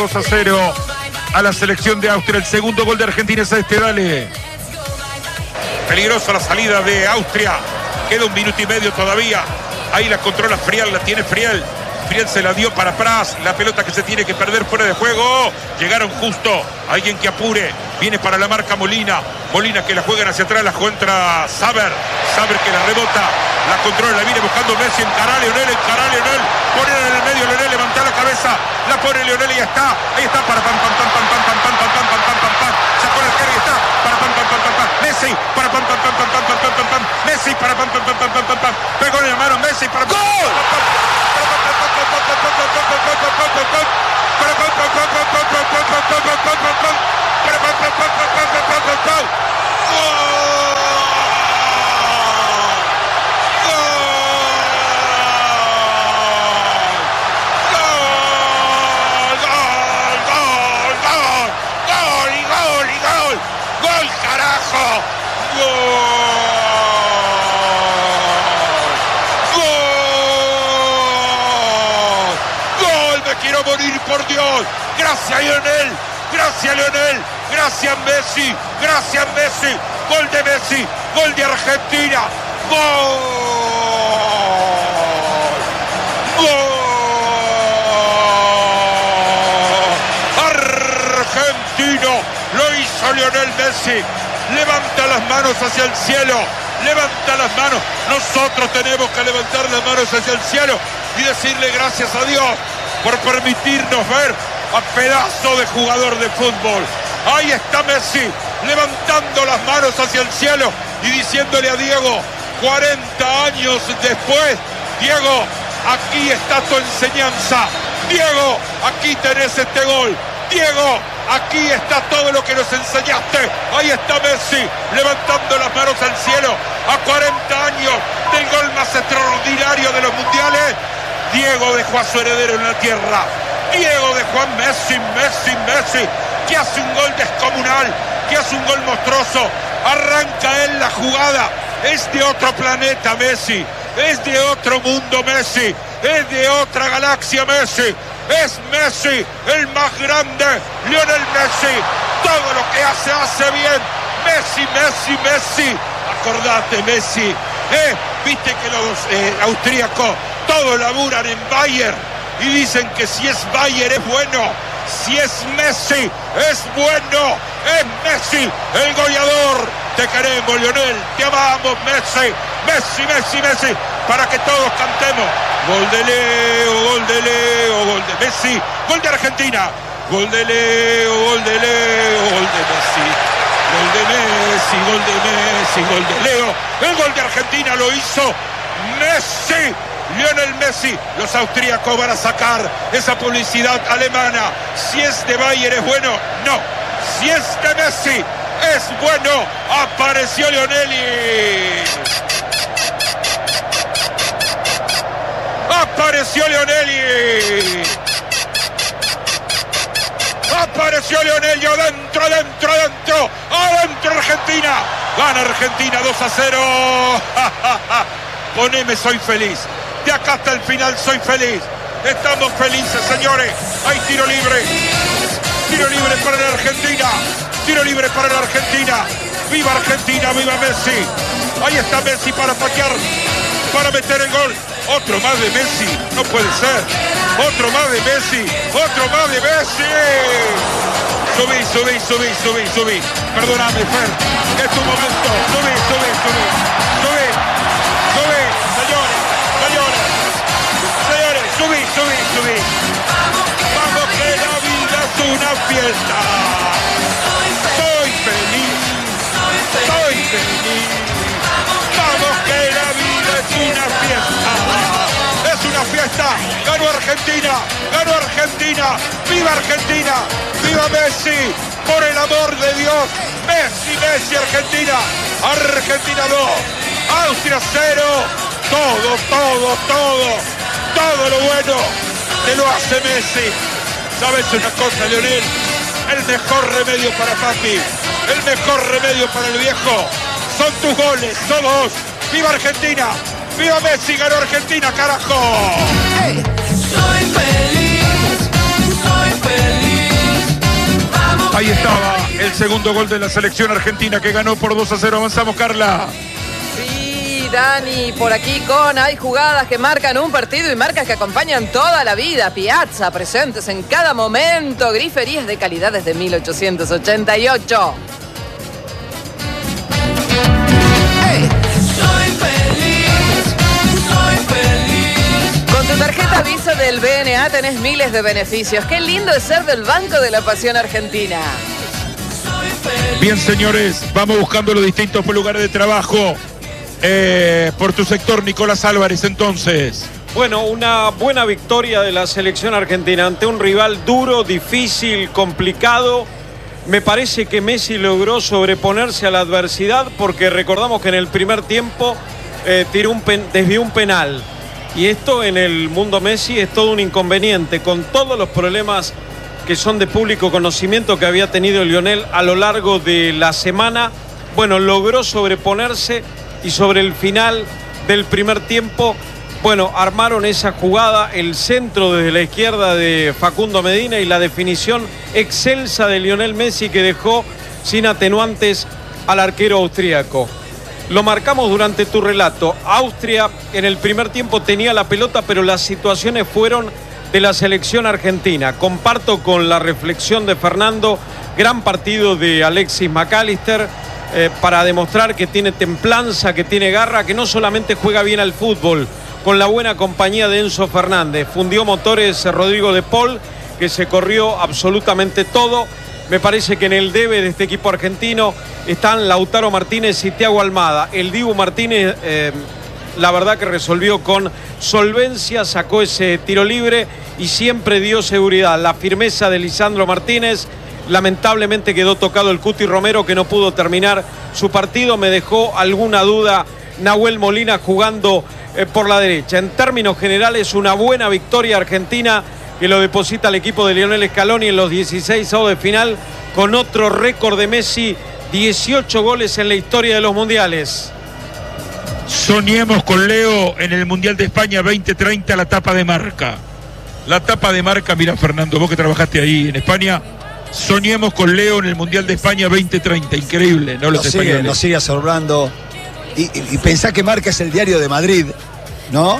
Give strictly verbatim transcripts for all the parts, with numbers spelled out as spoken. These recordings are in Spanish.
dos a cero a la selección de Austria. El segundo gol de Argentina es este, dale. Peligrosa la salida de Austria. Queda un minuto y medio todavía. Ahí la controla Friel, la tiene Friel. Friel se la dio para Pras. La pelota que se tiene que perder fuera de juego. Llegaron justo. Alguien que apure. Viene para la marca Molina. Molina que la juegan hacia atrás. La contra Saber. Saber que la rebota. La controla. La viene buscando Messi. Encará a Lionel. Encará a Lionel. Pone en el medio. Lionel levanta la cabeza. La pone Lionel y ya está. Ahí está. Para pam pam pam pam pam pam pam pam pam pam pam pam. Sacó el arquero y está. Para pam pam pam pam pam. Messi. Para pam pam pam pam pam pam pam pam. Messi. Para pam pam pam pam pam pam. Pegó en la mano Messi. Para gol. ¡Gol, carajo! Quiero morir, por Dios. Gracias, Lionel. Gracias, Lionel. Gracias, Messi. Gracias, Messi. Gol de Messi. Gol de Argentina. Gol. Gol. Argentino. Lo hizo Lionel Messi. Levanta las manos hacia el cielo. Levanta las manos. Nosotros tenemos que levantar las manos hacia el cielo y decirle gracias a Dios por permitirnos ver a pedazo de jugador de fútbol. Ahí está Messi, levantando las manos hacia el cielo y diciéndole a Diego, cuarenta años después, Diego, aquí está tu enseñanza. Diego, aquí tenés este gol. Diego, aquí está todo lo que nos enseñaste. Ahí está Messi, levantando las manos al cielo a cuarenta años del gol más extraordinario de los mundiales. Diego dejó a su heredero en la tierra. Diego dejó a Messi, Messi, Messi, que hace un gol descomunal, que hace un gol monstruoso. Arranca él la jugada. Es de otro planeta Messi, es de otro mundo Messi, es de otra galaxia Messi. Es Messi, el más grande, Lionel Messi. Todo lo que hace, hace bien. Messi, Messi, Messi. Acordate, Messi. ¿Eh? Viste que los eh, austríacos todos laburan en Bayern y dicen que si es Bayern es bueno, si es Messi es bueno, es Messi el goleador. Te queremos, Lionel, te amamos, Messi, Messi, Messi, Messi, para que todos cantemos. Gol de Leo, gol de Leo, gol de Messi, gol de Argentina, gol de Leo, gol de Leo, gol de Messi. Gol de Messi, gol de Messi, gol de Leo. El gol de Argentina lo hizo Messi, Lionel Messi. Los austríacos van a sacar esa publicidad alemana. Si es de Bayern es bueno, no. Si es de Messi es bueno. Apareció Lionel y... Apareció Lionel y... Apareció Lionel y adentro, adentro, adentro, adentro Argentina. Gana Argentina dos a cero. Poneme, soy feliz. De acá hasta el final soy feliz. Estamos felices, señores. Hay tiro libre. Tiro libre para la Argentina. Tiro libre para la Argentina. Viva Argentina, viva Messi. Ahí está Messi para patear, para meter el gol. Otro más de Messi, no puede ser. Otro más de Messi, otro más de Messi. Subí, subí, subí, subí, subí. Perdóname, Fer, es tu momento. Subí, subí, subí. Subí, subí, señores, señores. Señores, subí, subí, subí. Vamos que la vida es una fiesta. Soy feliz, soy feliz. Vamos que la vida es una fiesta. Es una fiesta. Ganó Argentina. Ganó Argentina. Viva Argentina. Viva Messi. Por el amor de Dios. Messi, Messi, Argentina. Argentina dos. Austria cero. Todo, todo, todo. Todo lo bueno te lo hace Messi. ¿Sabes una cosa, Lionel? El mejor remedio para papi. El mejor remedio para el viejo. Son tus goles, todos. ¡Viva Argentina! ¡Viva Messi! ¡Ganó Argentina, carajo! Hey, soy feliz, soy feliz. Ahí estaba el segundo gol de la selección argentina que ganó por dos a cero. Avanzamos, Carla. Sí, Dani, por aquí con hay jugadas que marcan un partido y marcas que acompañan toda la vida. Piazza, presentes en cada momento. Griferías de calidad desde mil ochocientos ochenta y ocho. ¡Hey! Soy feliz, soy feliz. Con tu tarjeta Visa del B N A tenés miles de beneficios. Qué lindo es ser del Banco de la Pasión Argentina. Bien, señores, vamos buscando los distintos lugares de trabajo. Eh, por tu sector, Nicolás Álvarez, entonces. Bueno, una buena victoria de la selección argentina ante un rival duro, difícil, complicado. Me parece que Messi logró sobreponerse a la adversidad porque recordamos que en el primer tiempo eh, tiró un pen, desvió un penal. Y esto en el mundo Messi es todo un inconveniente, con todos los problemas que son de público conocimiento que había tenido Lionel a lo largo de la semana. Bueno, logró sobreponerse y sobre el final del primer tiempo, bueno, armaron esa jugada, el centro desde la izquierda de Facundo Medina y la definición excelsa de Lionel Messi que dejó sin atenuantes al arquero austríaco. Lo marcamos durante tu relato. Austria en el primer tiempo tenía la pelota, pero las situaciones fueron de la selección argentina. Comparto con la reflexión de Fernando, gran partido de Alexis McAllister eh, para demostrar que tiene templanza, que tiene garra, que no solamente juega bien al fútbol, con la buena compañía de Enzo Fernández. Fundió motores Rodrigo de Paul, que se corrió absolutamente todo. Me parece que en el debe de este equipo argentino están Lautaro Martínez y Thiago Almada. El Dibu Martínez, eh, la verdad que resolvió con solvencia, sacó ese tiro libre y siempre dio seguridad. La firmeza de Lisandro Martínez. Lamentablemente quedó tocado el Cuti Romero, que no pudo terminar su partido. Me dejó alguna duda Nahuel Molina jugando eh, por la derecha. En términos generales, una buena victoria argentina que lo deposita el equipo de Lionel Scaloni en los dieciséis avos de final con otro récord de Messi, dieciocho goles en la historia de los mundiales. Soñemos con Leo en el Mundial de España veinte treinta, la tapa de marca. La tapa de marca, mira, Fernando, vos que trabajaste ahí en España, soñemos con Leo en el Mundial de España veinte treinta. Increíble, ¿no? Los nos sigue, españoles. Nos sigue asombrando. Y, y, y pensá que Marca es el diario de Madrid, ¿no?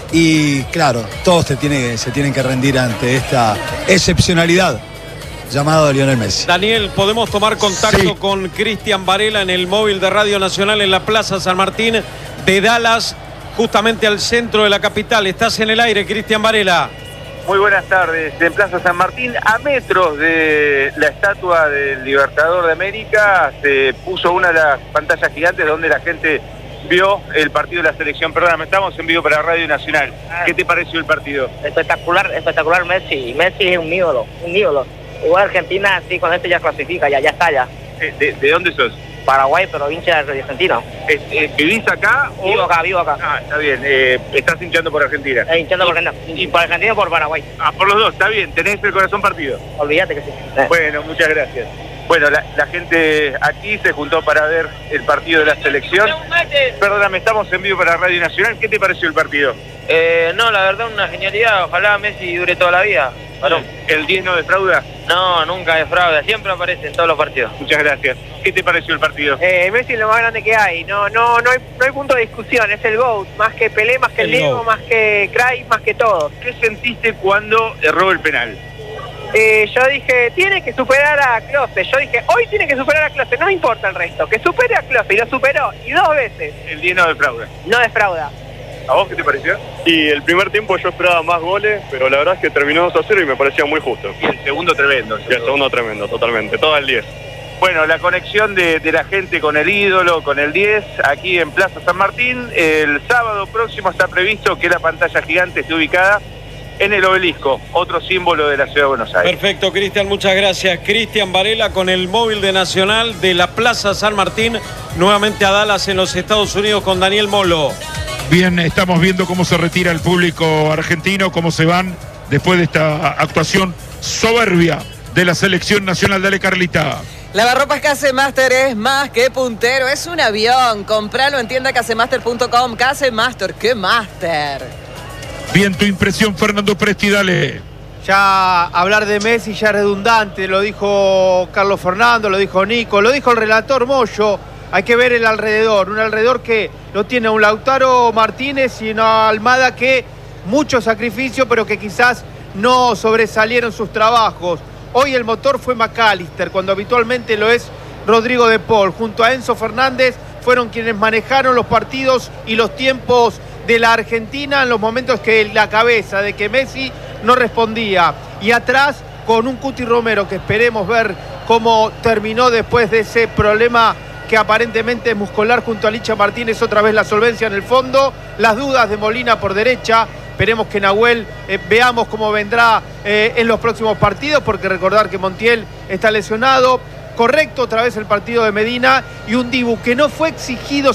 Y claro, todos te tiene, se tienen que rendir ante esta excepcionalidad llamado Lionel Messi. Daniel, podemos tomar contacto sí. con Cristian Varela en el móvil de Radio Nacional en la Plaza San Martín de Dallas, justamente al centro de la capital. Estás en el aire, Cristian Varela. Muy buenas tardes. En Plaza San Martín, a metros de la estatua del Libertador de América, se puso una de las pantallas gigantes donde la gente vio el partido de la selección. Perdóname, estamos en vivo para Radio Nacional. ¿Qué te pareció el partido? Espectacular, espectacular Messi. Messi es un ídolo, un ídolo. Igual Argentina, sí, con esto ya clasifica, ya, ya está ya. ¿De, de dónde sos? Paraguay, pero hincha de argentino. Eh, eh, ¿Vivís acá? O... Vivo acá, vivo acá. Ah, está bien. Eh, estás hinchando por Argentina. Eh, hinchando por Argentina. Y por Argentina y por Paraguay. Ah, por los dos, está bien. ¿Tenés el corazón partido? Olvídate que sí. Eh. Bueno, muchas gracias. Bueno, la, la gente aquí se juntó para ver el partido de la selección. Perdóname, estamos en vivo para Radio Nacional. ¿Qué te pareció el partido? Eh, no, la verdad, una genialidad. Ojalá Messi dure toda la vida. Bueno, ¿el diez no defrauda? No, nunca defrauda. Siempre aparece en todos los partidos. Muchas gracias. ¿Qué te pareció el partido? Eh, Messi es lo más grande que hay. No, no, no hay, no hay punto de discusión. Es el GOAT. Más que Pelé, más que el Diego, más que Cruyff, más que todos. ¿Qué sentiste cuando erró el penal? Eh, yo dije, tiene que superar a Klose. Yo dije, hoy tiene que superar a Klose. No me importa el resto. Que supere a Klose. Y lo superó. Y dos veces. El diez no defrauda. No defrauda. ¿A vos qué te pareció? Y el primer tiempo yo esperaba más goles, pero la verdad es que terminó dos a cero y me parecía muy justo. Y el segundo tremendo. Y el segundo tremendo, totalmente. Todo el diez. Bueno, la conexión de, de la gente con el ídolo, con el diez, aquí en Plaza San Martín. El sábado próximo está previsto que la pantalla gigante esté ubicada en el Obelisco, otro símbolo de la Ciudad de Buenos Aires. Perfecto, Cristian, muchas gracias. Cristian Varela con el móvil de Nacional de la Plaza San Martín, nuevamente a Dallas en los Estados Unidos con Daniel Molo. Bien, estamos viendo cómo se retira el público argentino, cómo se van después de esta actuación soberbia de la selección nacional. Dale, Carlita. Lavarropas Casemaster es más que puntero, es un avión. Compralo en tienda casemaster punto com. Casemaster, ¿qué master? Bien, tu impresión, Fernando Presti, dale. Ya hablar de Messi ya es redundante, lo dijo Carlos Fernando, lo dijo Nico, lo dijo el relator Moyo. Hay que ver el alrededor, un alrededor que no tiene a un Lautaro Martínez, sino a Almada que mucho sacrificio, pero que quizás no sobresalieron sus trabajos. Hoy el motor fue McAllister, cuando habitualmente lo es Rodrigo de Paul. Junto a Enzo Fernández fueron quienes manejaron los partidos y los tiempos de la Argentina en los momentos que la cabeza de que Messi no respondía. Y atrás con un Cuti Romero que esperemos ver cómo terminó después de ese problema que aparentemente es muscular, junto a Licha Martínez, otra vez la solvencia en el fondo, las dudas de Molina por derecha. Esperemos que Nahuel eh, veamos cómo vendrá eh, en los próximos partidos, porque recordar que Montiel está lesionado. Correcto otra vez el partido de Medina y un Dibu que no fue exigido